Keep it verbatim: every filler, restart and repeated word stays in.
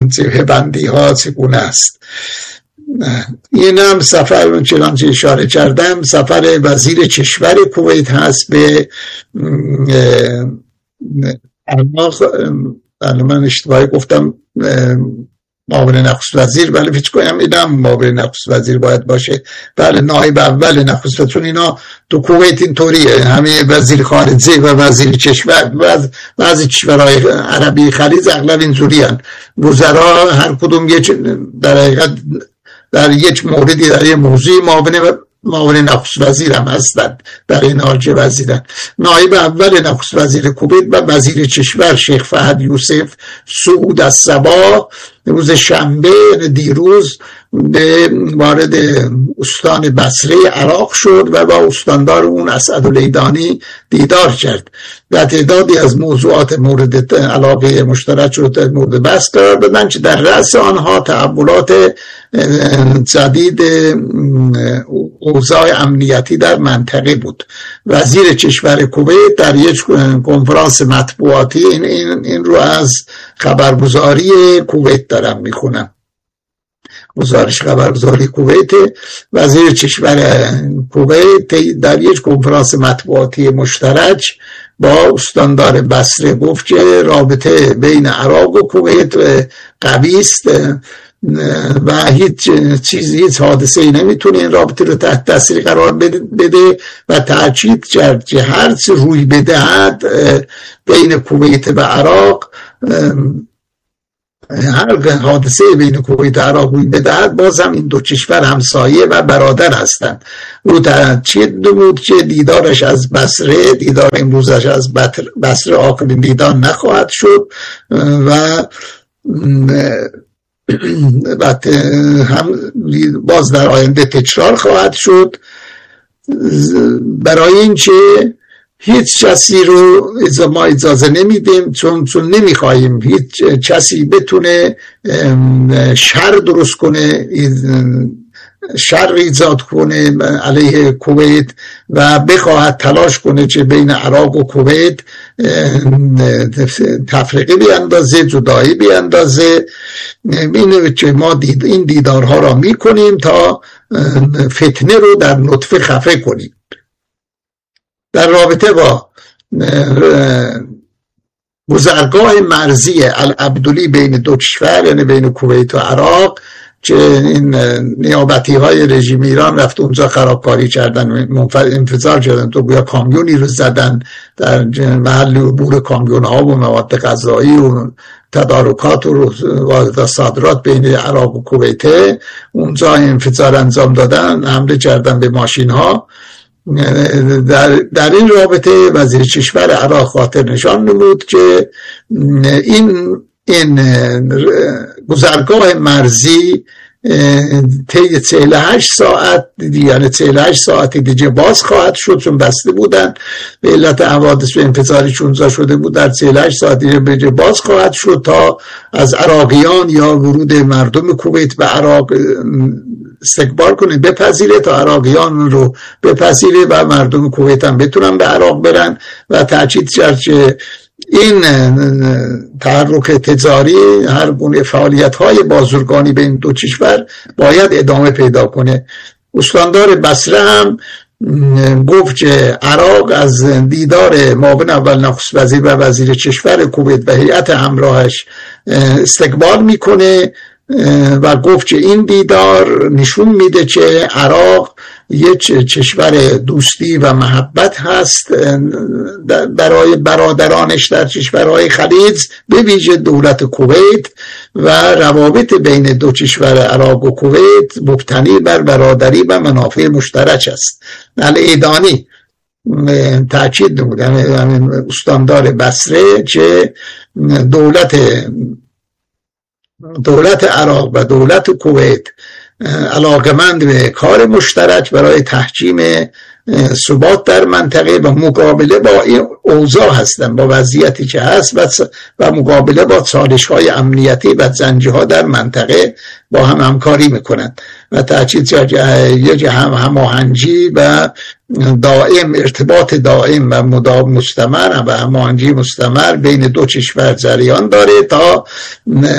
جبهه بندی ها چگونه است. این هم سفر چنانچه اشاره کردم سفر وزیر کشور کویت هست به عراق. من اشتباهی گفتم معاون نخست وزیر، ولی فکر کنم اینم معاون نخست وزیر باید باشه. بله نایب اول نخست وزیر، چون اینا تو کویت اینطوریه، همه وزیر خارجه و وزیر کشور و بعضی کشورهای عربی خلیج اغلب اینجوری هستند. وزرا هر کدوم یک در حقیقت در یک موردی در یک موضوعی معاون معاون نخست وزیر هم هستند، در این حال که وزیرن. نایب اول نخست وزیر کویت و وزیر کشور شیخ فهد یوسف سعود الصباح روز شنبه دیروز وارد استان بصره عراق شد و با استاندار اون اسعداللیدانی دیدار کرد. در تعدادی از موضوعات مورد علاقه مشترک شد مورد بحث قرار دادن که در رأس آنها تحولات جدید اوضاع امنیتی در منطقه بود. وزیر کشور کویت در یک کنفرانس مطبوعاتی این, این, این رو از خبرگزاری کویت دارم میخونم، گزارش خبرگزاری کویت، وزیر کشور کویت در یک کنفرانس مطبوعاتی مشترک با استاندار بصره گفت که رابطه بین عراق و کویت قوی است و هیچ چیزی هیچ حادثه ای نمیتونه این رابطه رو تحت تاثیر قرار بده و تاکید کرد که هر چه روی بدهد بین کویت و عراق، هر حادثه بین کویت و عراق روی بدهد، باز هم این دو کشور همسایه و برادر هستند. او تاکید نمود که دیدارش از بصره، دیدار امروزش از بصره آخرین دیدار نخواهد شد و بعد هم باز در آینده تکرار خواهد شد، برای اینکه هیچ کسی رو ما اجازه نمیدیم، چون چون نمیخواهیم هیچ کسی بتونه شر درست کنه، شر ایجاد کنه علیه کویت و بخواهد تلاش کنه که بین عراق و کویت تفرقه بیاندازه، جدایی بیاندازه. اینه که ما دید این دیدارها را میکنیم تا فتنه رو در نطفه خفه کنیم. در رابطه با گذرگاه مرزی العبدلی بین دو کشور، یعنی بین کویت و عراق، که این نیابتی های رژیم ایران رفت اونجا خرابکاری کردن، انفجار کردن، تو بیا کامیونی رو زدن در محل عبور کامیون ها و مواد غذایی و تدارکات و وارد صادرات بین عراق و کویت، اونجا انفجار انجام دادن، حمله کردن به ماشین ها. در, در این رابطه وزیر کشور عراق خاطر نشان نمود که این این گذرگاه مرزی طی چهل و هشت ساعت، یعنی چهل و هشت ساعت دیگه باز خواهد شد، چون بسته بودن به علت حوادث و انفجاری چونزا شده بود. در چهل و هشت ساعت دیگه باز خواهد شد تا از عراقیان یا ورود مردم کویت به عراق استقبال کنه، بپذیره، تا عراقیان رو بپذیره و مردم کویت هم بتونن به عراق برن. و تاکید کرد که این تحرک تجاری، هر گونه فعالیت های بازرگانی بین دو کشور باید ادامه پیدا کنه. استاندار بصره هم گفت که عراق از دیدار معاون اول نخست وزیر و وزیر کشور کویت و هیئت همراهش استقبال میکنه و گفت که این دیدار نشون میده که عراق یک کشور دوستی و محبت هست برای برادرانش در کشورهای خلیج، به ویژه دولت کویت، و روابط بین دو کشور عراق و کویت مبتنی بر برادری و منافع مشترک است. العیدانی تاکید نمود، استاندار بصره، که دولت دولت عراق و دولت کویت علاقمند به کار مشترک برای تحکیم ثبات در منطقه و مقابله با این اوضاع هستند، با وضعیتی که هست و, و مقابله با چالش‌های امنیتی و زنجیرها در منطقه با هم همکاری میکنند و تأکید یک هم هماهنگی و دائم، ارتباط دائم و مدام مستمر و هماهنگی مستمر بین دو کشور جریان داره تا